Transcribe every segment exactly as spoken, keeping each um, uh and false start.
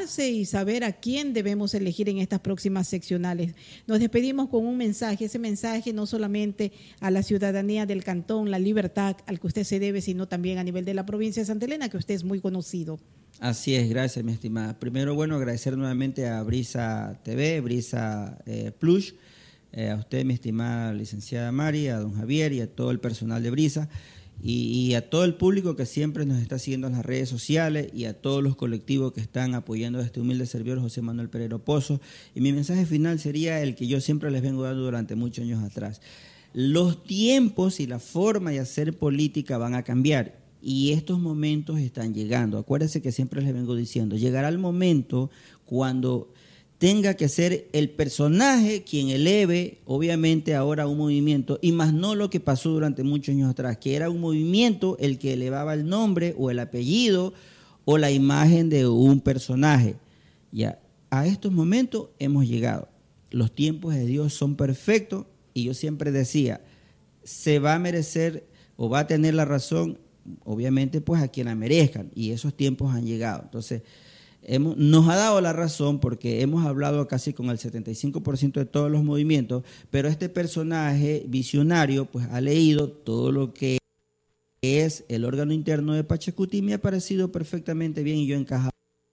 informarse y saber a quién debemos elegir en estas próximas seccionales. Nos despedimos con un mensaje, ese mensaje no solamente a la ciudadanía del Cantón La Libertad, al que usted se debe, sino también a nivel de la provincia de Santa Elena, que usted es muy conocido. Así es, gracias, mi estimada. Primero, bueno, agradecer nuevamente a Brisa T V, Brisa eh, Plus, eh, a usted, mi estimada licenciada Mari, a don Javier y a todo el personal de Brisa. Y, y a todo el público que siempre nos está siguiendo en las redes sociales y a todos los colectivos que están apoyando a este humilde servidor José Manuel Pereiro Pozo. Y mi mensaje final sería el que yo siempre les vengo dando durante muchos años atrás. Los tiempos y la forma de hacer política van a cambiar y estos momentos están llegando. Acuérdense que siempre les vengo diciendo, llegará el momento cuando tenga que ser el personaje quien eleve, obviamente, ahora un movimiento, y más no lo que pasó durante muchos años atrás, que era un movimiento el que elevaba el nombre o el apellido o la imagen de un personaje. Ya, a estos momentos hemos llegado. Los tiempos de Dios son perfectos y yo siempre decía, se va a merecer o va a tener la razón, obviamente, pues a quien la merezcan, y esos tiempos han llegado. Entonces, Hemos, nos ha dado la razón porque hemos hablado casi con el setenta y cinco por ciento de todos los movimientos, pero este personaje visionario pues ha leído todo lo que es el órgano interno de Pachacuti y me ha parecido perfectamente bien y yo encajaba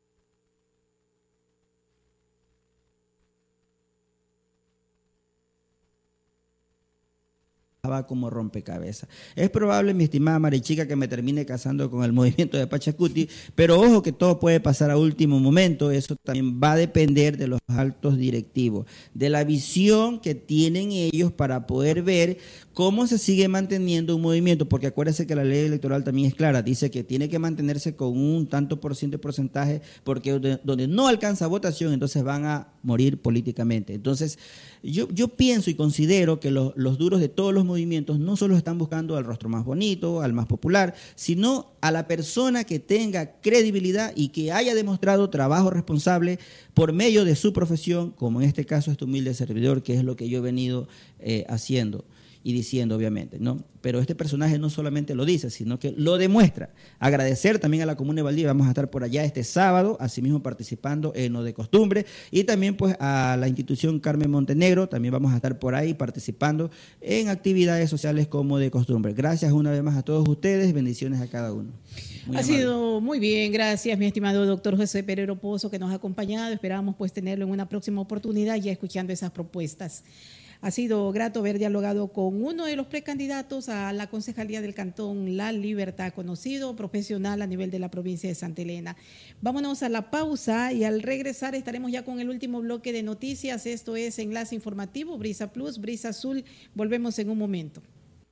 como rompecabezas. Es probable, mi estimada Marichica, que me termine casando con el movimiento de Pachacuti, pero ojo que todo puede pasar a último momento. Eso también va a depender de los altos directivos, de la visión que tienen ellos para poder ver cómo se sigue manteniendo un movimiento, porque acuérdense que la ley electoral también es clara, dice que tiene que mantenerse con un tanto por ciento de porcentaje, porque de, donde no alcanza votación, entonces van a morir políticamente. Entonces, yo, yo pienso y considero que los, los duros de todos los movimientos no solo están buscando al rostro más bonito, al más popular, sino a la persona que tenga credibilidad y que haya demostrado trabajo responsable por medio de su profesión, como en este caso este humilde servidor, que es lo que yo he venido eh, haciendo y diciendo, obviamente, ¿no? Pero este personaje no solamente lo dice, sino que lo demuestra. Agradecer también a la Comuna de Valdivia, vamos a estar por allá este sábado, asimismo participando en lo de costumbre, y también pues a la institución Carmen Montenegro, también vamos a estar por ahí participando en actividades sociales como de costumbre. Gracias una vez más a todos ustedes, bendiciones a cada uno. Muy ha amable. Sido muy bien, gracias mi estimado doctor José Pereiro Pozo, que nos ha acompañado. Esperamos pues tenerlo en una próxima oportunidad ya escuchando esas propuestas. Ha sido grato haber dialogado con uno de los precandidatos a la Concejalía del Cantón La Libertad, conocido, profesional a nivel de la provincia de Santa Elena. Vámonos a la pausa y al regresar estaremos ya con el último bloque de noticias. Esto es Enlace Informativo, Brisa Plus, Brisa Azul. Volvemos en un momento.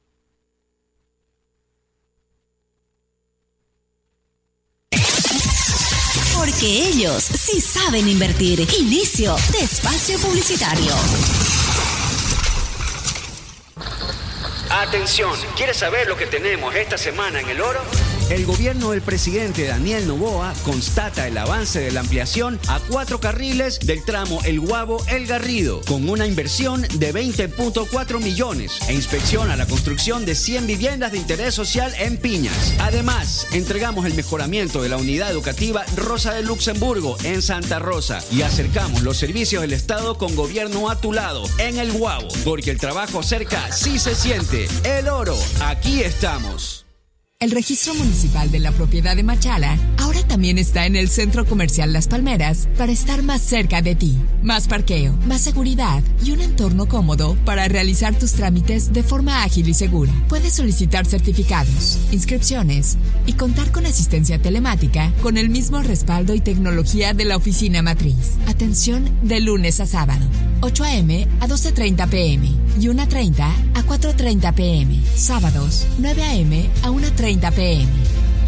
Porque ellos sí saben invertir. Inicio de espacio publicitario. Atención, ¿quieres saber lo que tenemos esta semana en el oro? El gobierno del presidente Daniel Noboa constata el avance de la ampliación a cuatro carriles del tramo El Guabo-El Garrido, con una inversión de veinte punto cuatro millones e inspecciona la construcción de cien viviendas de interés social en Piñas. Además, entregamos el mejoramiento de la unidad educativa Rosa de Luxemburgo en Santa Rosa y acercamos los servicios del Estado con gobierno a tu lado en El Guabo, porque el trabajo cerca sí se siente. El oro, aquí estamos. El registro municipal de la propiedad de Machala ahora también está en el Centro Comercial Las Palmeras para estar más cerca de ti. Más parqueo, más seguridad y un entorno cómodo para realizar tus trámites de forma ágil y segura. Puedes solicitar certificados, inscripciones y contar con asistencia telemática con el mismo respaldo y tecnología de la oficina matriz. Atención de lunes a sábado, ocho a eme a doce treinta pe eme y una treinta a cuatro treinta pe eme. Sábados, nueve a eme a una treinta pe eme.